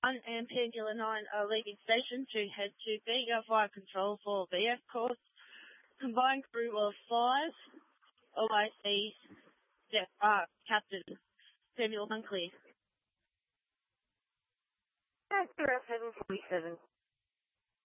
and Pangula 9 are leaving station to head to Bega Fire Control for BF course. Combined crew of 5, OIC Captain Samuel Hunkley. That's 747.